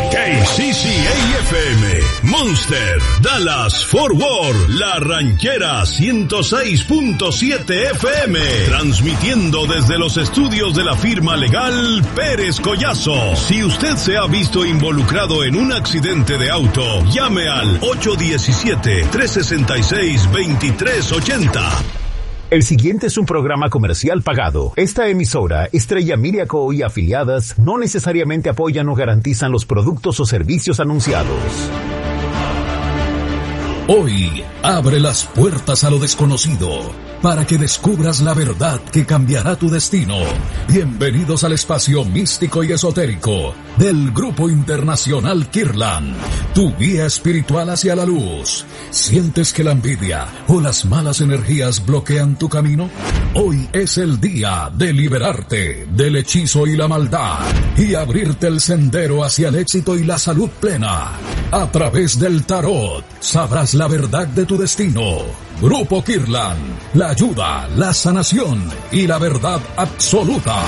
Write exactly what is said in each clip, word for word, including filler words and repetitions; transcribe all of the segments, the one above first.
K C C A F M, Monster, Dallas, Fort Worth, La Ranchera ciento seis punto siete F M, transmitiendo desde los estudios de la firma legal Pérez Collazo. Si usted se ha visto involucrado en un accidente de auto, llame al ocho uno siete, tres seis seis, dos tres ocho cero. El siguiente es un programa comercial pagado. Esta emisora, Estrella Miriaco y afiliadas, no necesariamente apoyan o garantizan los productos o servicios anunciados. Hoy, abre las puertas a lo desconocido para que descubras la verdad que cambiará tu destino. Bienvenidos al espacio místico y esotérico del Grupo Internacional Kirlan, tu guía espiritual hacia la luz. ¿Sientes que la envidia o las malas energías bloquean tu camino? Hoy es el día de liberarte del hechizo y la maldad y abrirte el sendero hacia el éxito y la salud plena. A través del tarot sabrás la verdad de tu destino. Grupo Kirlan, la ayuda, la sanación y la verdad absoluta.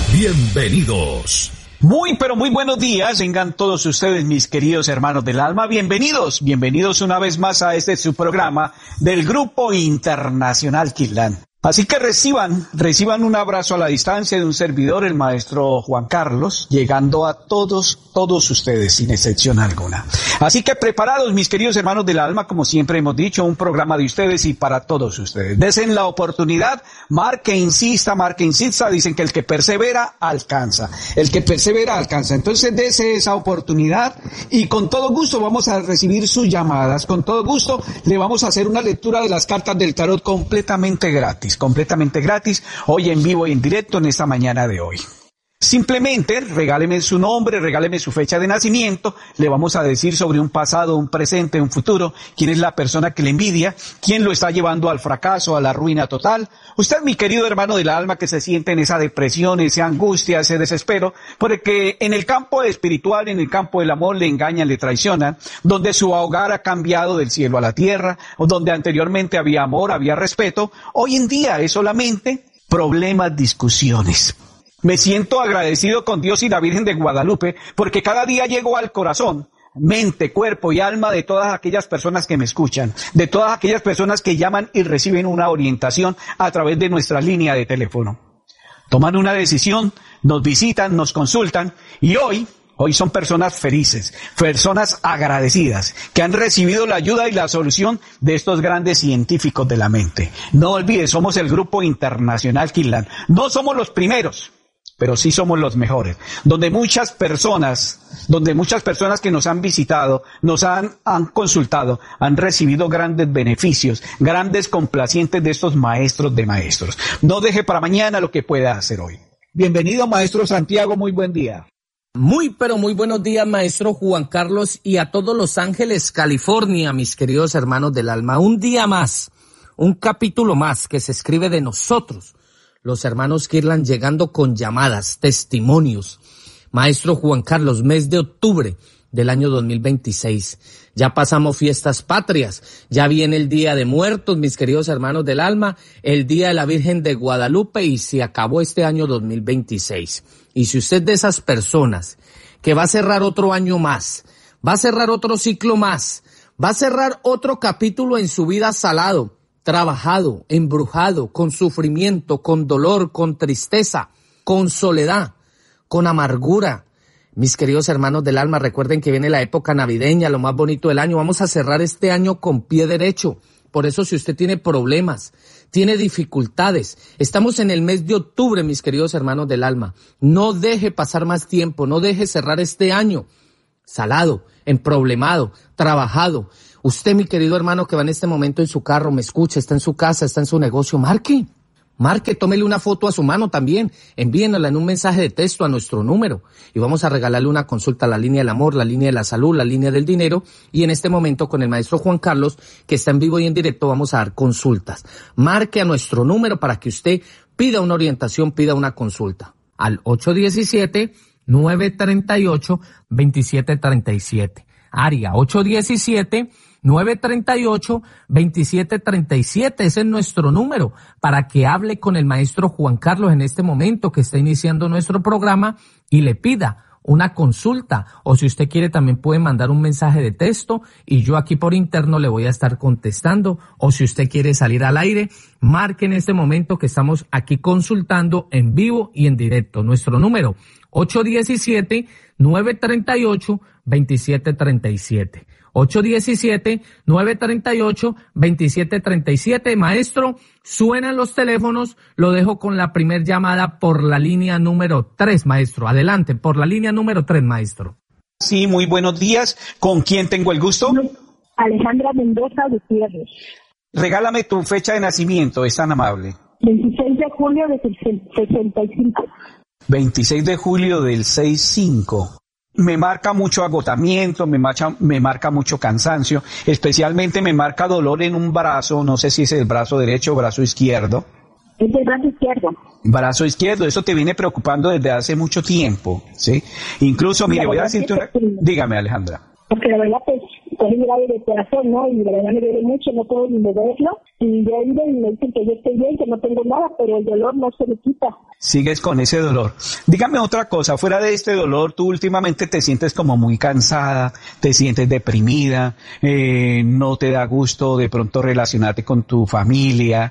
Bienvenidos. Muy, pero muy buenos días, vengan todos ustedes, mis queridos hermanos del alma, bienvenidos, bienvenidos una vez más a este su programa del Grupo Internacional Kirlan. Así que reciban, reciban un abrazo a la distancia de un servidor, el maestro Juan Carlos, llegando a todos, todos ustedes, sin excepción alguna. Así que preparados, mis queridos hermanos del alma, como siempre hemos dicho, un programa de ustedes y para todos ustedes. Desen la oportunidad, marque, insista, marque, insista, dicen que el que persevera, alcanza. El que persevera, alcanza. Entonces, dese esa oportunidad y con todo gusto vamos a recibir sus llamadas. Con todo gusto le vamos a hacer una lectura de las cartas del tarot completamente gratis. completamente gratis, hoy en vivo y en directo en esta mañana de hoy. Simplemente regáleme su nombre, regáleme su fecha de nacimiento, le vamos a decir sobre un pasado, un presente, un futuro, quién es la persona que le envidia, quién lo está llevando al fracaso, a la ruina total. Usted, mi querido hermano del alma, que se siente en esa depresión, esa angustia, ese desespero, porque en el campo espiritual, en el campo del amor, le engañan, le traicionan, donde su hogar ha cambiado del cielo a la tierra, o donde anteriormente había amor, había respeto, hoy en día es solamente problemas, discusiones. Me siento agradecido con Dios y la Virgen de Guadalupe porque cada día llego al corazón, mente, cuerpo y alma de todas aquellas personas que me escuchan, de todas aquellas personas que llaman y reciben una orientación a través de nuestra línea de teléfono. Toman una decisión, nos visitan, nos consultan y hoy, hoy son personas felices, personas agradecidas, que han recibido la ayuda y la solución de estos grandes científicos de la mente. No olvides, somos el Grupo Internacional Kirlan. No somos los primeros, pero sí somos los mejores, donde muchas personas, donde muchas personas que nos han visitado, nos han, han consultado, han recibido grandes beneficios, grandes complacientes de estos maestros de maestros. No deje para mañana lo que pueda hacer hoy. Bienvenido, maestro Santiago, muy buen día. Muy, pero muy buenos días, maestro Juan Carlos, y a todos Los Ángeles, California, mis queridos hermanos del alma. Un día más, un capítulo más que se escribe de nosotros, los hermanos Kirlan, llegando con llamadas, testimonios. Maestro Juan Carlos, mes de octubre del año dos mil veintiséis. Ya pasamos fiestas patrias, ya viene el Día de Muertos, mis queridos hermanos del alma, el Día de la Virgen de Guadalupe y se acabó este año dos mil veintiséis. Y si usted de esas personas que va a cerrar otro año más, va a cerrar otro ciclo más, va a cerrar otro capítulo en su vida salado, trabajado, embrujado, con sufrimiento, con dolor, con tristeza, con soledad, con amargura. Mis queridos hermanos del alma, recuerden que viene la época navideña, lo más bonito del año. Vamos a cerrar este año con pie derecho. Por eso, si usted tiene problemas, tiene dificultades, estamos en el mes de octubre, mis queridos hermanos del alma. No deje pasar más tiempo, no deje cerrar este año salado, emproblemado, trabajado. Usted, mi querido hermano, que va en este momento en su carro, me escucha, está en su casa, está en su negocio, marque, marque, tómele una foto a su mano también, envíenla en un mensaje de texto a nuestro número y vamos a regalarle una consulta a la línea del amor, la línea de la salud, la línea del dinero y en este momento con el maestro Juan Carlos, que está en vivo y en directo, vamos a dar consultas. Marque a nuestro número para que usted pida una orientación, pida una consulta al ocho uno siete, nueve tres ocho, dos siete tres siete. Área ocho uno siete, nueve tres ocho, dos siete tres siete, ese es nuestro número para que hable con el maestro Juan Carlos en este momento que está iniciando nuestro programa y le pida una consulta, o si usted quiere también puede mandar un mensaje de texto y yo aquí por interno le voy a estar contestando, o si usted quiere salir al aire, marque en este momento que estamos aquí consultando en vivo y en directo. Nuestro número ocho uno siete, nueve tres ocho, dos siete tres siete. ocho uno siete, nueve tres ocho, dos siete tres siete. Maestro, suenan los teléfonos, lo dejo con la primer llamada por la línea número tres, maestro. Adelante, por la línea número tres, maestro. Sí, muy buenos días. ¿Con quién tengo el gusto? Alejandra Mendoza Gutiérrez. Regálame tu fecha de nacimiento, es tan amable. veintiséis de julio de sesenta y cinco. veintiséis de julio del sesenta y cinco. Me marca mucho agotamiento, me marca, me marca mucho cansancio, especialmente me marca dolor en un brazo, no sé si es el brazo derecho o brazo izquierdo. Es el brazo izquierdo. Brazo izquierdo, eso te viene preocupando desde hace mucho tiempo, ¿sí? Incluso, mire, voy a decirte una... Dígame, Alejandra. Porque la verdad, pues, pues es grave de corazón, ¿no? Y la verdad me duele mucho, no puedo ni moverlo. Y yo he ido y me dicen que yo estoy bien, que no tengo nada, pero el dolor no se me quita. Sigues con ese dolor. Dígame otra cosa, fuera de este dolor, tú últimamente te sientes como muy cansada, te sientes deprimida, eh, no te da gusto de pronto relacionarte con tu familia,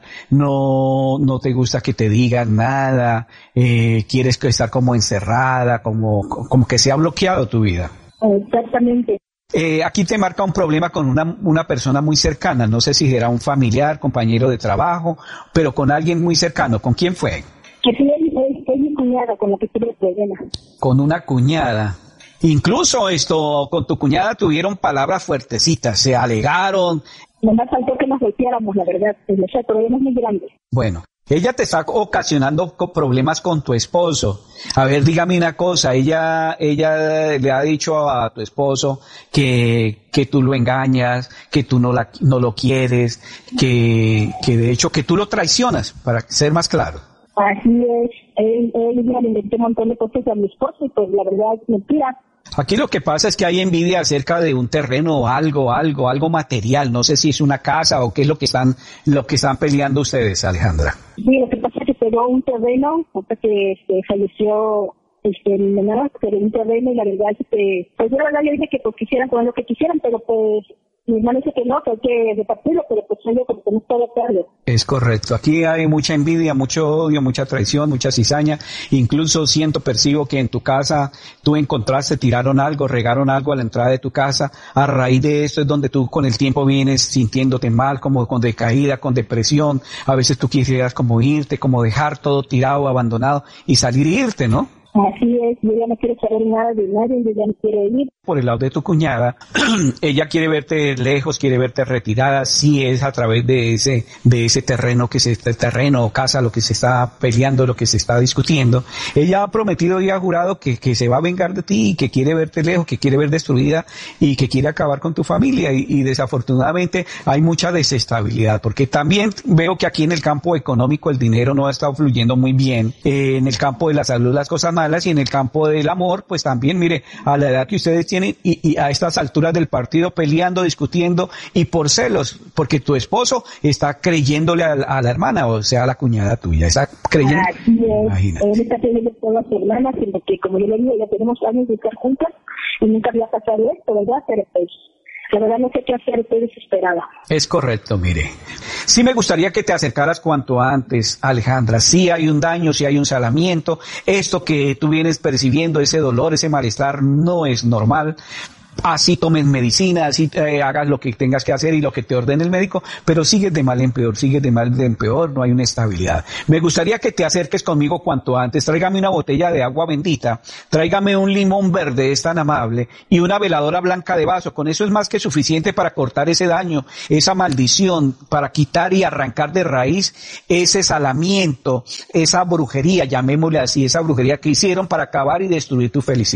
no, no te gusta que te digan nada, eh, quieres estar como encerrada, como, como que se ha bloqueado tu vida. Exactamente. Eh, aquí te marca un problema con una, una persona muy cercana, no sé si era un familiar, compañero de trabajo, pero con alguien muy cercano. ¿Con quién fue? Que sí, es, es mi cuñada con la que tuve problema. Con una cuñada. Incluso esto, con tu cuñada tuvieron palabras fuertecitas, se alegaron. No me faltó que nos golpeáramos, la verdad, o sea, problemas muy grandes. Bueno. Ella te está ocasionando problemas con tu esposo. A ver, dígame una cosa, ella, ella le ha dicho a tu esposo que, que tú lo engañas, que tú no la, no lo quieres, que, que de hecho que tú lo traicionas, para ser más claro. Así es, él, él me inventé un montón de cosas a mi esposo y pues la verdad es mentira. Aquí lo que pasa es que hay envidia acerca de un terreno o algo, algo, algo material. No sé si es una casa o qué es lo que están, lo que están peleando ustedes, Alejandra. Sí, lo que pasa es que pegó un terreno, hasta que este, falleció este, mi menor, pero un terreno y la verdad es que, pues yo la verdad yo dije que pues quisieran con lo que quisieran, pero pues mi hermano dice que no, que hay que repartirlo, pero pues yo como que no estoy de acuerdo. Es correcto. Aquí hay mucha envidia, mucho odio, mucha traición, mucha cizaña. Incluso siento, percibo que en tu casa tú encontraste, tiraron algo, regaron algo a la entrada de tu casa. A raíz de esto es donde tú con el tiempo vienes sintiéndote mal, como con decaída, con depresión. A veces tú quisieras como irte, como dejar todo tirado, abandonado y salir e irte, ¿no? Así es, yo ya no quiero saber nada de nadie, yo ya no quiero ir. Por el lado de tu cuñada, ella quiere verte lejos, quiere verte retirada, sí es a través de ese, de ese terreno que se, este terreno o casa, lo que se está peleando, lo que se está discutiendo. Ella ha prometido y ha jurado que, que se va a vengar de ti, que quiere verte lejos, que quiere ver destruida y que quiere acabar con tu familia y, y desafortunadamente hay mucha desestabilidad, porque también veo que aquí en el campo económico el dinero no ha estado fluyendo muy bien, eh, en el campo de la salud las cosas más y en el campo del amor, pues también, mire, a la edad que ustedes tienen y, y a estas alturas del partido peleando, discutiendo y por celos, porque tu esposo está creyéndole a, a la hermana, o sea, a la cuñada tuya, está creyendo. Así es, él está creyendo todas las hermanas, sino que como yo le digo, ya tenemos años de estar juntas y nunca había pasado esto, ¿verdad? Pero pues la verdad no sé qué hacer, estoy desesperada. Es correcto, mire. Sí me gustaría que te acercaras cuanto antes, Alejandra. Sí hay un daño, sí hay un salamiento. Esto que tú vienes percibiendo, ese dolor, ese malestar, no es normal. Así tomes medicina, así eh, hagas lo que tengas que hacer y lo que te ordene el médico, pero sigues de mal en peor, sigues de mal en peor, no hay una estabilidad. Me gustaría que te acerques conmigo cuanto antes, tráigame una botella de agua bendita, tráigame un limón verde, es tan amable, y una veladora blanca de vaso, con eso es más que suficiente para cortar ese daño, esa maldición, para quitar y arrancar de raíz ese salamiento, esa brujería, llamémosle así, esa brujería que hicieron para acabar y destruir tu felicidad.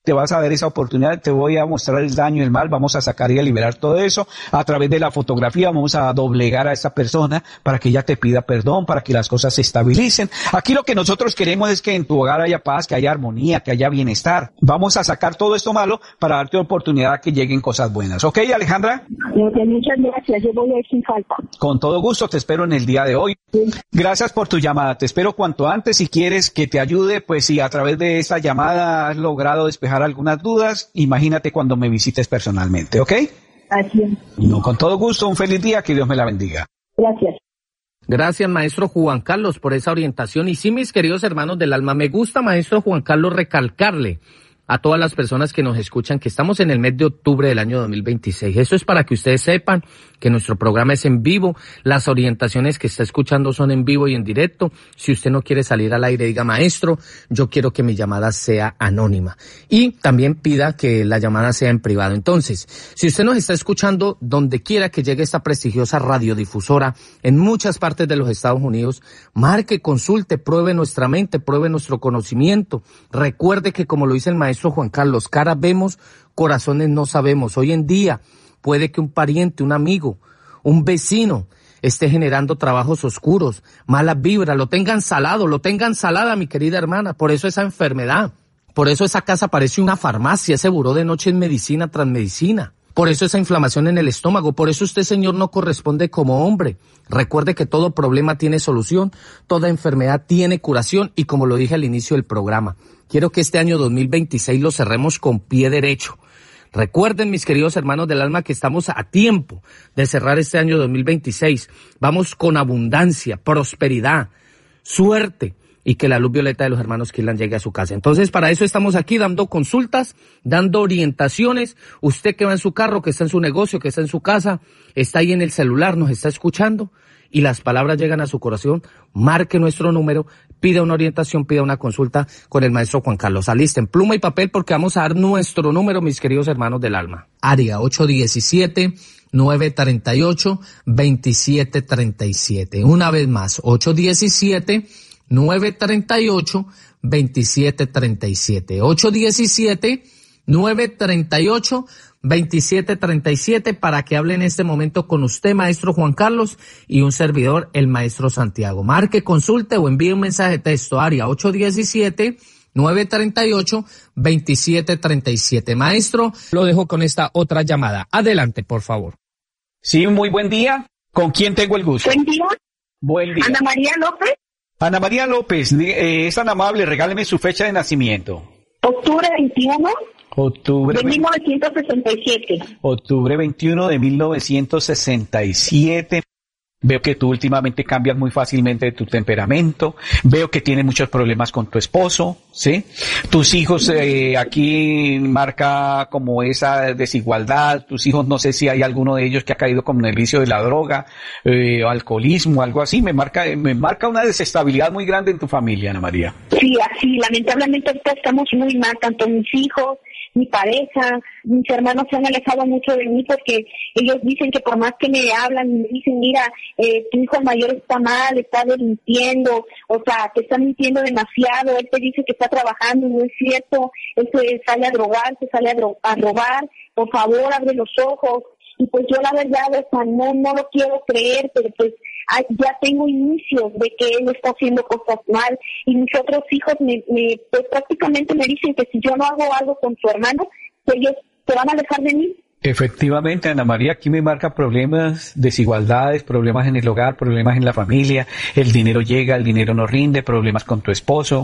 te vas a dar esa oportunidad, te voy a mostrar el daño, el mal, vamos a sacar y a liberar todo eso. A través de la fotografía vamos a doblegar a esa persona para que ella te pida perdón, para que las cosas se estabilicen. Aquí lo que nosotros queremos es que en tu hogar haya paz, que haya armonía, que haya bienestar. Vamos a sacar todo esto malo para darte oportunidad a que lleguen cosas buenas. ¿Ok, Alejandra? Muchas gracias, yo voy a ir sin falta. Con todo gusto, te espero en el día de hoy. Sí. Gracias por tu llamada, te espero cuanto antes. Si quieres que te ayude, pues si a través de esta llamada has logrado despejar algunas dudas, imagínate cuando me visites personalmente, ¿ok? Así es. No, con todo gusto, un feliz día, que Dios me la bendiga. Gracias. Gracias, maestro Juan Carlos, por esa orientación. Y sí, mis queridos hermanos del alma, me gusta, maestro Juan Carlos, recalcarle a todas las personas que nos escuchan que estamos en el mes de octubre del año dos mil veintiséis. Eso es para que ustedes sepan que nuestro programa es en vivo, las orientaciones que está escuchando son en vivo y en directo. Si usted no quiere salir al aire, diga, maestro, yo quiero que mi llamada sea anónima. Y también pida que la llamada sea en privado. Entonces, si usted nos está escuchando donde quiera que llegue esta prestigiosa radiodifusora, en muchas partes de los Estados Unidos, marque, consulte, pruebe nuestra mente, pruebe nuestro conocimiento. Recuerde que, como lo dice el maestro Juan Carlos, caras vemos, corazones no sabemos. Hoy en día puede que un pariente, un amigo, un vecino esté generando trabajos oscuros, malas vibras, lo tengan salado, lo tengan salada, mi querida hermana. Por eso esa enfermedad, por eso esa casa parece una farmacia, ese buró de noche es medicina tras medicina. Por eso esa inflamación en el estómago, por eso usted, señor, no corresponde como hombre. Recuerde que todo problema tiene solución, toda enfermedad tiene curación y como lo dije al inicio del programa, quiero que este año dos mil veintiséis lo cerremos con pie derecho. Recuerden, mis queridos hermanos del alma, que estamos a tiempo de cerrar este año dos mil veintiséis. Vamos con abundancia, prosperidad, suerte y que la luz violeta de los hermanos Killan llegue a su casa. Entonces, para eso estamos aquí dando consultas, dando orientaciones. Usted que va en su carro, que está en su negocio, que está en su casa, está ahí en el celular, nos está escuchando y las palabras llegan a su corazón, marque nuestro número, pida una orientación, pida una consulta con el maestro Juan Carlos. Alisten pluma y papel porque vamos a dar nuestro número, mis queridos hermanos del alma. Área ocho uno siete, nueve tres ocho, dos siete tres siete. Una vez más, ocho uno siete, nueve tres ocho, dos siete tres siete. ocho uno siete, nueve tres ocho, veintisiete treinta y siete para que hable en este momento con usted, maestro Juan Carlos, y un servidor, el maestro Santiago. Marque, consulte o envíe un mensaje de texto, área ocho uno siete, nueve tres ocho, dos siete tres siete. Maestro, lo dejo con esta otra llamada. Adelante, por favor. Sí, muy buen día. ¿Con quién tengo el gusto? Buen día. Buen día. Ana María López. Ana María López, eh, es tan amable, regáleme su fecha de nacimiento. Octubre veintiuno. Octubre de mil novecientos sesenta y siete. Octubre veintiuno de mil novecientos sesenta y siete. Veo que tú últimamente cambias muy fácilmente de tu temperamento. Veo que tienes muchos problemas con tu esposo, ¿sí? Tus hijos, eh, aquí marca como esa desigualdad. Tus hijos, no sé si hay alguno de ellos que ha caído como en el vicio de la droga, eh, alcoholismo, algo así. Me marca, me marca una desestabilidad muy grande en tu familia, Ana María. Sí, así, lamentablemente ahorita estamos muy mal, tanto mis hijos, mi pareja, mis hermanos se han alejado mucho de mí porque ellos dicen que por más que me hablan, me dicen, mira, eh, tu hijo mayor está mal, está mintiendo, o sea, te está mintiendo demasiado, él te dice que está trabajando y no es cierto, él se sale a drogar, se sale a, dro- a robar, por favor, abre los ojos. Y pues yo la verdad, o sea, no, no lo quiero creer, pero pues ay, ya tengo indicios de que él está haciendo cosas mal y mis otros hijos me, me pues prácticamente me dicen que si yo no hago algo con su hermano, que ellos se van a alejar de mí. Efectivamente, Ana María, aquí me marca problemas, desigualdades, problemas en el hogar, problemas en la familia, el dinero llega, el dinero no rinde, problemas con tu esposo.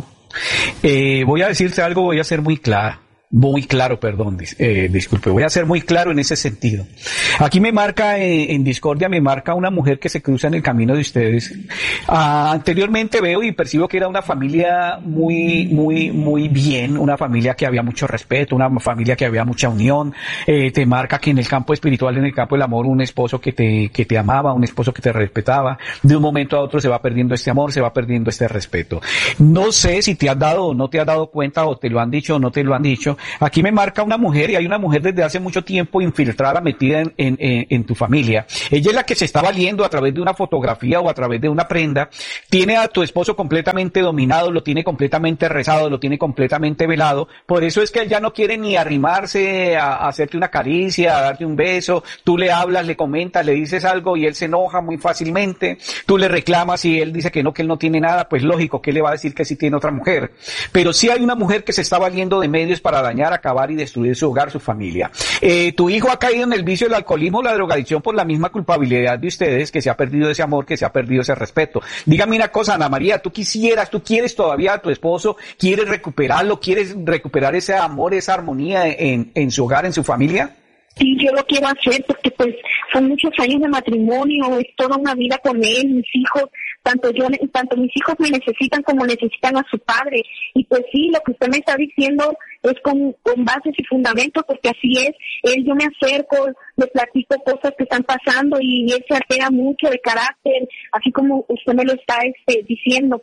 Eh, voy a decirte algo, voy a ser muy claro. Muy claro, perdón, eh, disculpe, voy a ser muy claro en ese sentido. Aquí me marca, eh, en discordia, me marca una mujer que se cruza en el camino de ustedes. Ah, anteriormente veo y percibo que era una familia muy, muy, muy bien, una familia que había mucho respeto, una familia que había mucha unión. Eh, te marca que en el campo espiritual, en el campo del amor, un esposo que te, que te amaba, un esposo que te respetaba. De un momento a otro se va perdiendo este amor, se va perdiendo este respeto. No sé si te has dado o no te has dado cuenta, o te lo han dicho o no te lo han dicho, eso. Aquí me marca una mujer, y hay una mujer desde hace mucho tiempo infiltrada, metida en, en, en, en tu familia. Ella es la que se está valiendo a través de una fotografía o a través de una prenda. Tiene a tu esposo completamente dominado, lo tiene completamente rezado, lo tiene completamente velado. Por eso es que él ya no quiere ni arrimarse a, a hacerte una caricia, a darte un beso. Tú le hablas, le comentas, le dices algo y él se enoja muy fácilmente. Tú le reclamas y él dice que no, que él no tiene nada. Pues lógico, que le va a decir que sí tiene otra mujer. Pero sí hay una mujer que se está valiendo de medios para dañar, acabar y destruir su hogar, su familia. Eh, tu hijo ha caído en el vicio del alcoholismo, la drogadicción, por la misma culpabilidad de ustedes, que se ha perdido ese amor, que se ha perdido ese respeto. Dígame una cosa, Ana María, tú quisieras, tú quieres todavía a tu esposo, quieres recuperarlo, quieres recuperar ese amor, esa armonía en, en su hogar, en su familia. Sí, yo lo quiero hacer porque pues son muchos años de matrimonio, es toda una vida con él, mis hijos, tanto yo, tanto mis hijos me necesitan como necesitan a su padre. Y pues sí, lo que usted me está diciendo es con, con bases y fundamentos, porque así es. Él, yo me acerco, le platico cosas que están pasando y él se altera mucho de carácter, así como usted me lo está este, diciendo.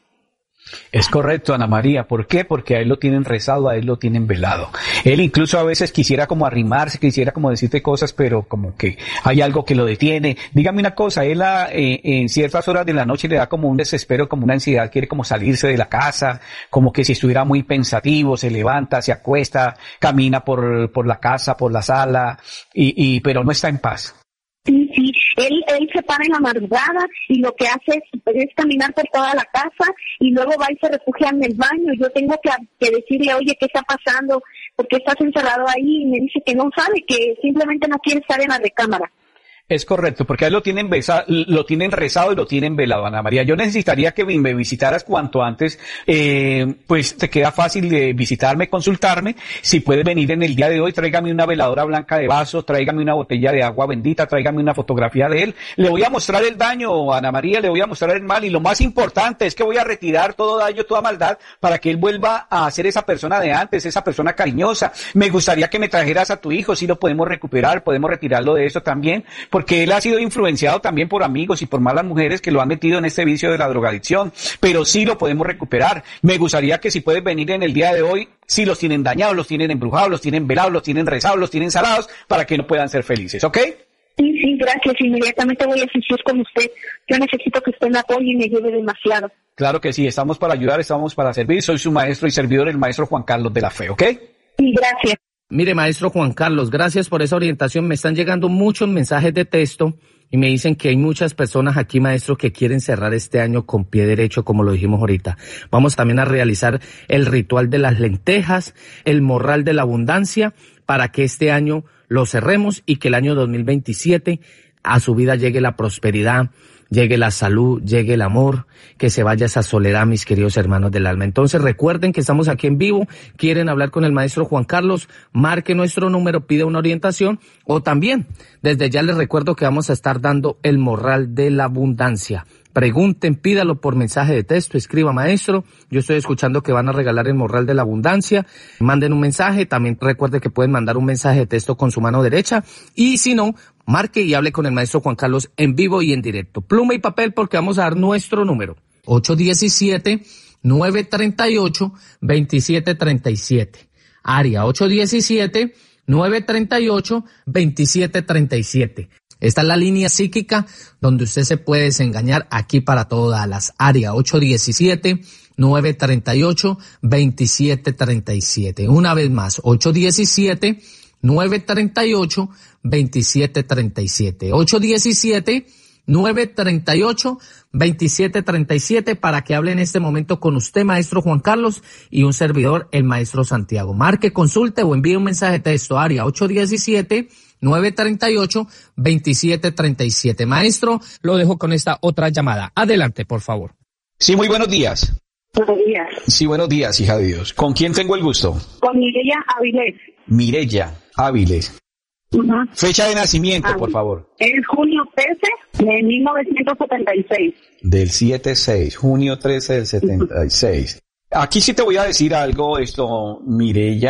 Es correcto, Ana María. ¿Por qué? Porque a él lo tienen rezado, a él lo tienen velado. Él incluso a veces quisiera como arrimarse, quisiera como decirte cosas, pero como que hay algo que lo detiene. Dígame una cosa, él a, eh, en ciertas horas de la noche le da como un desespero, como una ansiedad, quiere como salirse de la casa, como que si estuviera muy pensativo, se levanta, se acuesta, camina por, por la casa, por la sala, y, y, pero no está en paz. Sí, sí, él, él se para en la madrugada y lo que hace es, es caminar por toda la casa y luego va y se refugia en el baño. Yo tengo que, que decirle, oye, ¿qué está pasando? ¿Por qué estás encerrado ahí? Y me dice que no sabe, que simplemente no quiere estar en la recámara. Es correcto, porque a él lo tienen besa, lo tienen rezado y lo tienen velado, Ana María. Yo necesitaría que me visitaras cuanto antes, eh, pues te queda fácil de visitarme, consultarme. Si puedes venir en el día de hoy, tráigame una veladora blanca de vaso, tráigame una botella de agua bendita, tráigame una fotografía de él. Le voy a mostrar el daño, Ana María, le voy a mostrar el mal, y lo más importante es que voy a retirar todo daño, toda maldad, para que él vuelva a ser esa persona de antes, esa persona cariñosa. Me gustaría que me trajeras a tu hijo, si lo podemos recuperar, podemos retirarlo de eso también, porque él ha sido influenciado también por amigos y por malas mujeres que lo han metido en este vicio de la drogadicción, pero sí lo podemos recuperar. Me gustaría que si puedes venir en el día de hoy, si los tienen dañados, los tienen embrujados, los tienen velados, los tienen rezados, los tienen salados, para que no puedan ser felices, ¿ok? Sí, sí, gracias. Inmediatamente voy a asistir con usted. Yo necesito que usted me apoye y me ayude demasiado. Claro que sí, estamos para ayudar, estamos para servir. Soy su maestro y servidor, el maestro Juan Carlos de la Fe, ¿ok? Sí, gracias. Mire, maestro Juan Carlos, gracias por esa orientación. Me están llegando muchos mensajes de texto y me dicen que hay muchas personas aquí, maestro, que quieren cerrar este año con pie derecho, como lo dijimos ahorita. Vamos también a realizar el ritual de las lentejas, el morral de la abundancia, para que este año lo cerremos y que el año dos mil veintisiete a su vida llegue la prosperidad, llegue la salud, llegue el amor, que se vaya esa soledad, mis queridos hermanos del alma. Entonces recuerden que estamos aquí en vivo, quieren hablar con el maestro Juan Carlos, marque nuestro número, pide una orientación, o también, desde ya les recuerdo que vamos a estar dando el morral de la abundancia. Pregunten, pídalo por mensaje de texto, escriba maestro, yo estoy escuchando que van a regalar el morral de la abundancia, manden un mensaje, también recuerde que pueden mandar un mensaje de texto con su mano derecha, y si no, marque y hable con el maestro Juan Carlos en vivo y en directo. Pluma y papel porque vamos a dar nuestro número, ocho uno siete, nueve tres ocho, dos siete tres siete, área ocho uno siete, nueve tres ocho, dos siete tres siete. Esta es la línea psíquica donde usted se puede desengañar aquí para todas las áreas. ocho uno siete, nueve tres ocho, dos siete tres siete. Una vez más, ocho uno siete, nueve tres ocho, dos siete tres siete. ocho uno siete, nueve tres ocho, dos siete tres siete para que hable en este momento con usted, maestro Juan Carlos, y un servidor, el maestro Santiago. Marque, consulte o envíe un mensaje de texto, área ocho uno siete, nueve tres ocho, dos siete tres siete. Maestro, lo dejo con esta otra llamada. Adelante, por favor. Sí, muy buenos días. Buenos días. Sí, buenos días, hija de Dios. ¿Con quién tengo el gusto? Con Mireya Áviles. Mireya Áviles. Uh-huh. Fecha de nacimiento, ah, por favor. Es junio trece de mil novecientos setenta y seis. Del siete seis, junio trece del setenta y seis. Uh-huh. Aquí sí te voy a decir algo, esto, Mireya.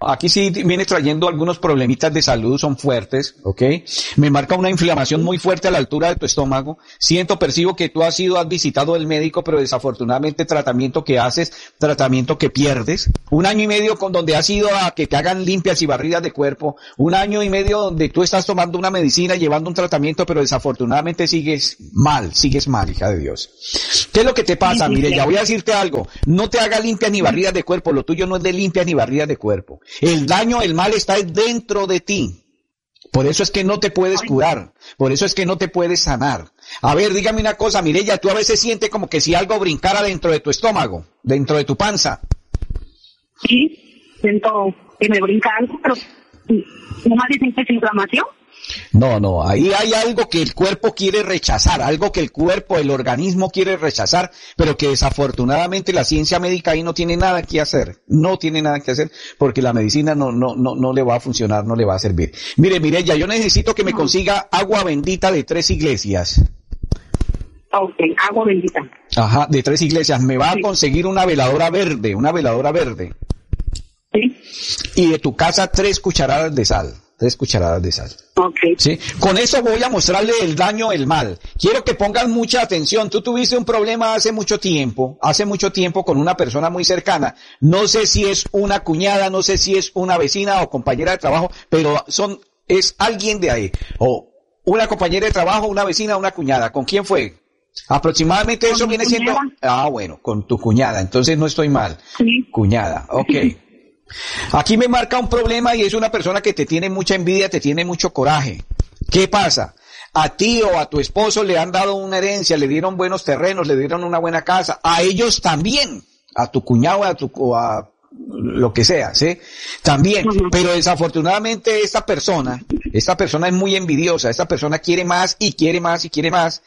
Aquí sí viene trayendo algunos problemitas de salud, son fuertes, ¿ok? Me marca una inflamación muy fuerte a la altura de tu estómago. Siento, percibo que tú has ido, has visitado al médico, pero desafortunadamente tratamiento que haces, tratamiento que pierdes. Un año y medio con donde has ido a que te hagan limpias y barridas de cuerpo. Un año y medio donde tú estás tomando una medicina, llevando un tratamiento, pero desafortunadamente sigues mal, sigues mal, hija de Dios. ¿Qué es lo que te pasa? Mire, ya voy a decirte algo. No te haga limpias ni barridas de cuerpo. Lo tuyo no es de limpias ni barridas de cuerpo. El daño, el mal está dentro de ti. Por eso es que no te puedes curar. Por eso es que no te puedes sanar. A ver, dígame una cosa, Mireya, tú a veces sientes como que si algo brincara dentro de tu estómago, dentro de tu panza. Sí, siento que me brinca algo, pero no más dicen que es inflamación. No, no, ahí hay algo que el cuerpo quiere rechazar, algo que el cuerpo, el organismo quiere rechazar, pero que desafortunadamente la ciencia médica ahí no tiene nada que hacer, no tiene nada que hacer, porque la medicina no, no, no, no le va a funcionar, no le va a servir. Mire, Mireya, yo necesito que me consiga agua bendita de tres iglesias. Ok, agua bendita. Ajá, de tres iglesias. Me va sí. a conseguir una veladora verde, una veladora verde. Sí. Y de tu casa tres cucharadas de sal. Tres cucharadas de sal. Okay. ¿Sí? Con eso voy a mostrarle el daño, el mal. Quiero que pongan mucha atención. Tú tuviste un problema hace mucho tiempo, hace mucho tiempo con una persona muy cercana. No sé si es una cuñada, no sé si es una vecina o compañera de trabajo, pero son, es alguien de ahí. O una compañera de trabajo, una vecina, una cuñada. ¿Con quién fue? Aproximadamente eso viene siendo, ah, bueno, con tu cuñada. Entonces no estoy mal. Sí. Cuñada, okay. Aquí me marca un problema y es una persona que te tiene mucha envidia, te tiene mucho coraje. ¿Qué pasa? A ti o a tu esposo le han dado una herencia, le dieron buenos terrenos, le dieron una buena casa. A ellos también, a tu cuñado, a tu, o a lo que sea, ¿sí? También, uh-huh. Pero desafortunadamente esta persona, esta persona es muy envidiosa, esta persona quiere más y quiere más y quiere más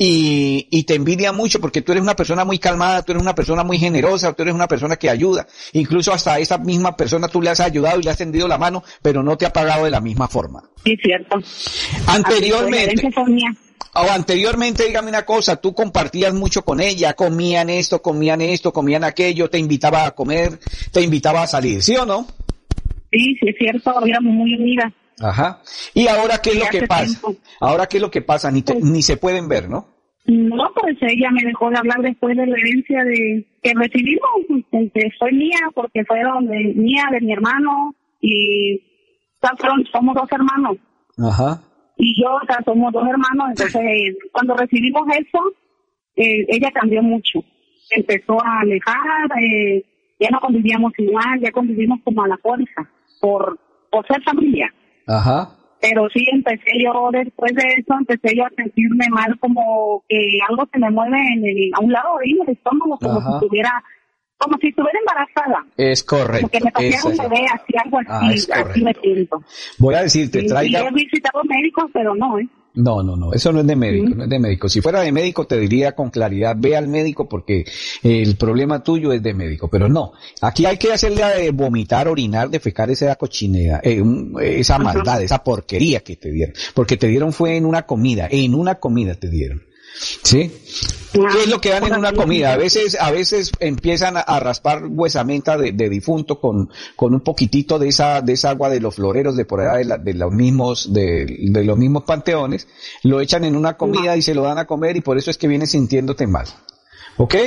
y, y te envidia mucho porque tú eres una persona muy calmada, tú eres una persona muy generosa, tú eres una persona que ayuda, incluso hasta a esa misma persona tú le has ayudado y le has tendido la mano, pero no te ha pagado de la misma forma. Sí, cierto. Anteriormente, o anteriormente, dígame una cosa, tú compartías mucho con ella, comían esto, comían esto, comían aquello, te invitaba a comer, te invitaba a salir, ¿sí o no? Sí, sí es cierto, éramos muy unidas. Ajá. ¿Y ahora qué es lo que pasa? Tiempo. Ahora qué es lo que pasa, ni, te, pues, ni se pueden ver, ¿no? No, pues ella me dejó de hablar después de la herencia de que recibimos, que fue mía, porque fueron de mía, de mi hermano, y somos dos hermanos. Ajá. Y yo, o sea, somos dos hermanos, entonces cuando recibimos eso, eh, ella cambió mucho. Empezó a alejar, eh, ya no convivíamos igual, ya convivimos como a la fuerza, por, por ser familia. Ajá. Pero sí empecé yo, después de eso, empecé yo a sentirme mal, como que algo se me mueve en el, a un lado de ahí, el estómago, como Ajá. si estuviera, como si estuviera embarazada. Es correcto. Porque me parecía un bebé, así, algo así, ah, así me siento. Voy a decirte, sí, traiga... Yo he visitado médicos, pero no, ¿eh? No, no, no, eso no es de médico, ¿Sí? no es de médico. Si fuera de médico te diría con claridad, ve al médico porque el problema tuyo es de médico, pero no. Aquí hay que hacerle a vomitar, orinar, defecar esa cochinera, eh, esa maldad, esa porquería que te dieron. Porque te dieron fue en una comida, en una comida te dieron. ¿Sí? ¿Qué es lo que dan en una comida? A veces, a veces empiezan a, a raspar huesamenta de, de difunto con, con un poquitito de esa, de esa agua de los floreros de por allá de, la, de los mismos, de, de los mismos panteones, lo echan en una comida y se lo dan a comer y por eso es que vienes sintiéndote mal. ¿Ok?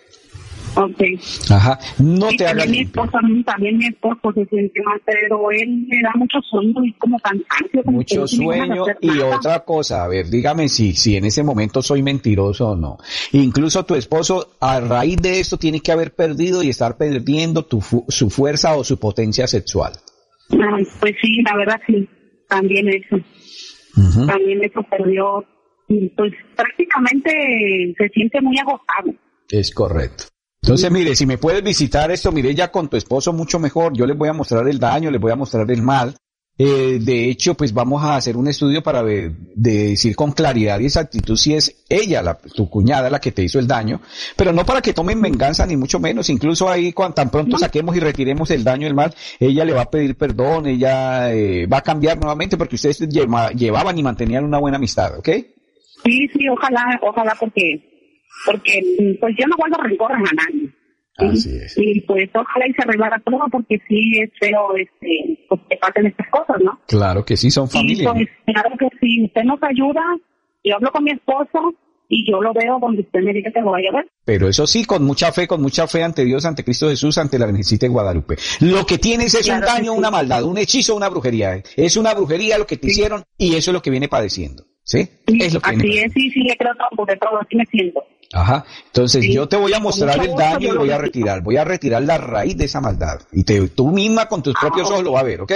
Ok. Ajá. No sí, te hagas mi esposo, también mi esposo se siente mal, pero él le da mucho sueño y como cansancio. Como mucho sueño y nada. Otra cosa, a ver, dígame si, si en ese momento soy mentiroso o no. Incluso tu esposo, a raíz de esto, tiene que haber perdido y estar perdiendo tu, su fuerza o su potencia sexual. Ay, pues sí, la verdad sí, también eso. Uh-huh. También eso perdió, y pues prácticamente se siente muy agotado. Es correcto. Entonces, mire, si me puedes visitar esto, mire, ya con tu esposo mucho mejor, yo les voy a mostrar el daño, les voy a mostrar el mal. Eh, de hecho, pues vamos a hacer un estudio para ver, de decir con claridad y exactitud si es ella, la, tu cuñada, la que te hizo el daño, pero no para que tomen venganza, ni mucho menos. Incluso ahí, cuando tan pronto saquemos y retiremos el daño, el mal, ella le va a pedir perdón, ella eh, va a cambiar nuevamente porque ustedes lleva, llevaban y mantenían una buena amistad, ¿ok? Sí, sí, ojalá, ojalá porque... porque pues yo no guardo rencores a nadie. Así es. Y pues ojalá y se arreglara todo, porque sí es feo este, pues, que pasen estas cosas, ¿no? Claro que sí, son familia. Y pues claro que si usted nos ayuda, yo hablo con mi esposo y yo lo veo donde usted me diga que lo vaya a ver. Pero eso sí, con mucha fe, con mucha fe ante Dios, ante Cristo Jesús, ante la Virgencita de Guadalupe. Lo que tienes es claro un daño, sí. Una maldad, un hechizo, una brujería. Es una brujería lo que te sí. hicieron y eso es lo que viene padeciendo. ¿Sí? Sí, es lo que así es, sí, sí, le creo todo, de todo, así me siento. Ajá, entonces sí. Yo te voy a mostrar el daño y lo voy a necesito. retirar, voy a retirar la raíz de esa maldad. Y te, tú misma con tus ah, propios ojos okay. Lo vas a ver, ¿ok?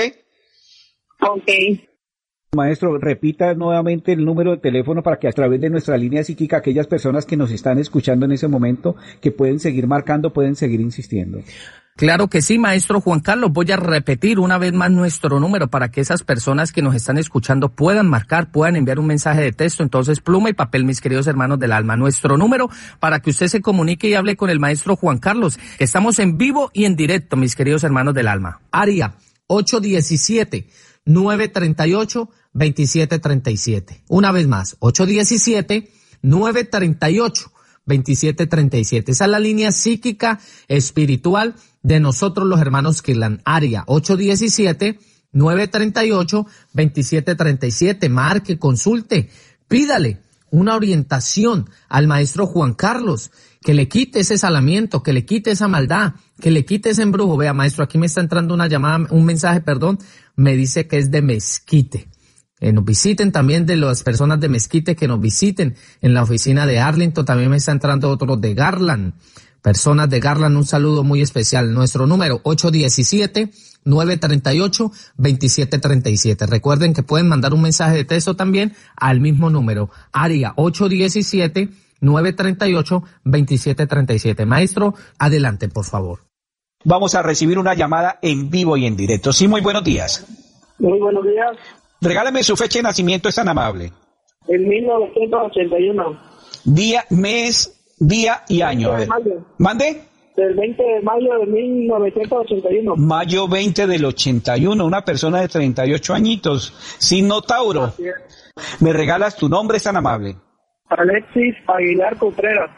Ok. Maestro, repita nuevamente el número de teléfono para que a través de nuestra línea psíquica aquellas personas que nos están escuchando en ese momento, que pueden seguir marcando, pueden seguir insistiendo. Claro que sí, maestro Juan Carlos. Voy a repetir una vez más nuestro número para que esas personas que nos están escuchando puedan marcar, puedan enviar un mensaje de texto. Entonces, pluma y papel, mis queridos hermanos del alma. Nuestro número para que usted se comunique y hable con el maestro Juan Carlos. Estamos en vivo y en directo, mis queridos hermanos del alma. Área ocho uno siete, nueve tres ocho, dos siete tres siete. Una vez más, ocho uno siete, nueve tres ocho, dos siete tres siete. Esa es la línea psíquica espiritual de nosotros los hermanos Kirlan. Área ocho uno siete, nueve tres ocho, dos siete tres siete. Marque, consulte, pídale una orientación al maestro Juan Carlos, que le quite ese salamiento, que le quite esa maldad, que le quite ese embrujo. Vea, maestro, aquí me está entrando una llamada, un mensaje, perdón, me dice que es de Mezquite. Que nos visiten también de las personas de Mezquite, que nos visiten en la oficina de Arlington. También me está entrando otro de Garland. Personas de Garland, un saludo muy especial. Nuestro número ocho uno siete, nueve tres ocho, dos siete tres siete. Recuerden que pueden mandar un mensaje de texto también al mismo número. Área ocho uno siete, nueve tres ocho, dos siete tres siete. Maestro, adelante, por favor. Vamos a recibir una llamada en vivo y en directo. Sí, muy buenos días. Muy buenos días. Regálame su fecha de nacimiento, es tan amable. En mil novecientos ochenta y uno. Día, mes, día y año. A ver. ¿Mande? El veinte de mayo de mil novecientos ochenta y uno. Mayo veinte del ochenta y uno, una persona de treinta y ocho añitos, signo Tauro. ¿Me regalas tu nombre, es tan amable? Alexis Aguilar Contreras.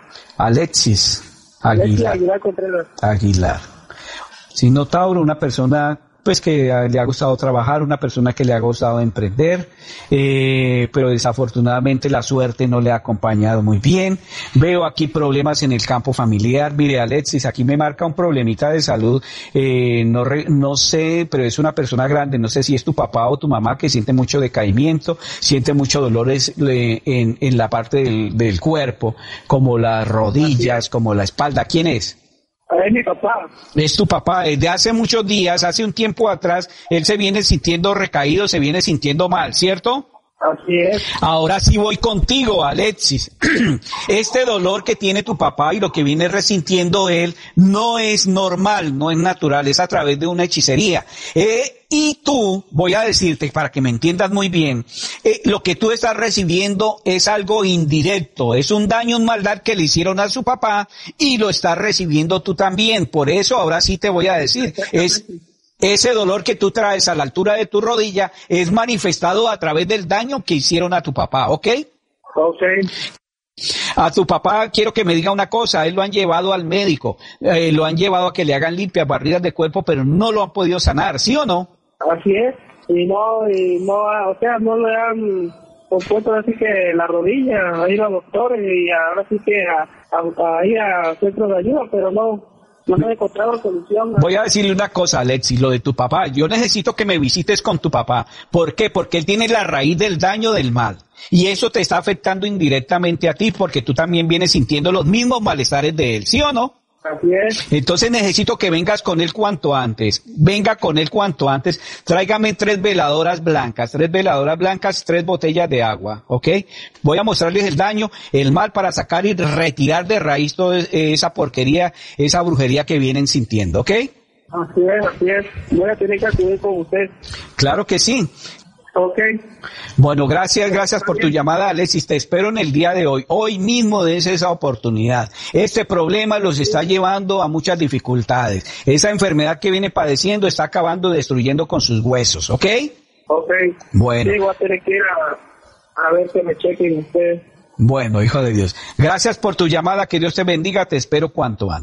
Alexis Aguilar. Alexis Aguilar Contreras. Aguilar. Signo Tauro, una persona pues que le ha gustado trabajar, una persona que le ha gustado emprender, eh, pero desafortunadamente la suerte no le ha acompañado muy bien. Veo aquí problemas en el campo familiar. Mire, Alexis, aquí me marca un problemita de salud, eh, no, re, no sé, pero es una persona grande, no sé si es tu papá o tu mamá que siente mucho decaimiento, siente muchos dolores eh, en, en la parte del, del cuerpo, como las rodillas, como la espalda. ¿Quién es? Es mi papá. Es tu papá. Desde hace muchos días, hace un tiempo atrás, él se viene sintiendo recaído, se viene sintiendo mal, ¿cierto? Así es. Ahora sí voy contigo, Alexis. Este dolor que tiene tu papá y lo que viene resintiendo él no es normal, no es natural, es a través de una hechicería. Eh, y tú, voy a decirte, para que me entiendas muy bien, eh, lo que tú estás recibiendo es algo indirecto, es un daño, una maldad que le hicieron a su papá y lo estás recibiendo tú también. Por eso ahora sí te voy a decir, es... ese dolor que tú traes a la altura de tu rodilla es manifestado a través del daño que hicieron a tu papá, ¿ok? Ok. A tu papá quiero que me diga una cosa, él lo han llevado al médico, eh, lo han llevado a que le hagan limpias, barridas de cuerpo, pero no lo han podido sanar, ¿sí o no? Así es, y no, y no, o sea, no le han compuesto así que la rodilla, a ir a doctores y ahora sí que a, a, a ir a centros de ayuda, pero no. No me he encontrado solución. Voy a decirle una cosa, Alexis, lo de tu papá. Yo necesito que me visites con tu papá. ¿Por qué? Porque él tiene la raíz del daño del mal. Y eso te está afectando indirectamente a ti porque tú también vienes sintiendo los mismos malestares de él, ¿sí o no? Así es. Entonces necesito que vengas con él cuanto antes. Venga con él cuanto antes. Tráigame tres veladoras blancas, tres veladoras blancas, tres botellas de agua, ¿ok? Voy a mostrarles el daño, el mal para sacar y retirar de raíz toda esa porquería, esa brujería que vienen sintiendo, ¿ok? Así es, así es. Voy a tener que acudir con usted. Claro que sí. Ok. Bueno, gracias, gracias por tu llamada, Alexis. Te espero en el día de hoy. Hoy mismo des esa oportunidad. Este problema los está llevando a muchas dificultades. Esa enfermedad que viene padeciendo está acabando, destruyendo con sus huesos, ¿ok? Ok. Bueno. Sí, voy a tener que ir a, a ver que me chequen ustedes. Bueno, hijo de Dios. Gracias por tu llamada. Que Dios te bendiga. Te espero cuanto antes.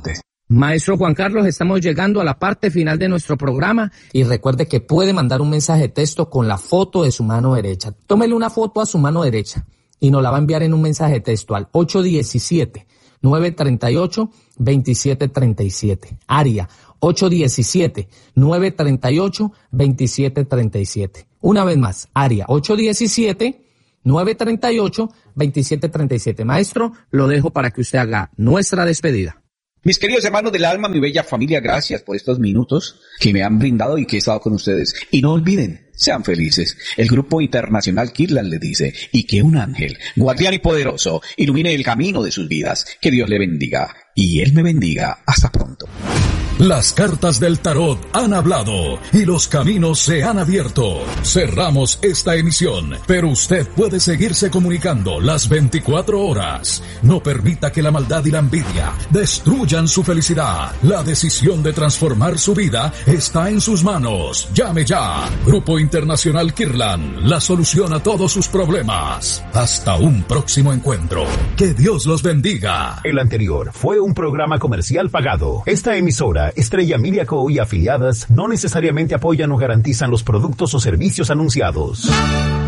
Maestro Juan Carlos, estamos llegando a la parte final de nuestro programa y recuerde que puede mandar un mensaje de texto con la foto de su mano derecha. Tómele una foto a su mano derecha y nos la va a enviar en un mensaje de texto al ocho uno siete, nueve tres ocho, dos siete tres siete. Área ocho uno siete, nueve tres ocho, dos siete tres siete. Una vez más, área ocho uno siete, nueve tres ocho, dos siete tres siete. Maestro, lo dejo para que usted haga nuestra despedida. Mis queridos hermanos del alma, mi bella familia, gracias por estos minutos que me han brindado y que he estado con ustedes. Y no olviden, sean felices. El Grupo Internacional Kirlan les dice, y que un ángel, guardián y poderoso, ilumine el camino de sus vidas. Que Dios le bendiga. Y Él me bendiga. Hasta pronto. Las cartas del tarot han hablado y los caminos se han abierto. Cerramos esta emisión, pero usted puede seguirse comunicando las veinticuatro horas. No permita que la maldad y la envidia destruyan su felicidad. La decisión de transformar su vida está en sus manos. Llame ya. Grupo Internacional Kirlan, la solución a todos sus problemas. Hasta un próximo encuentro. Que Dios los bendiga. El anterior fue un programa comercial pagado. Esta emisora Estrella Media Co. y afiliadas no necesariamente apoyan o garantizan los productos o servicios anunciados.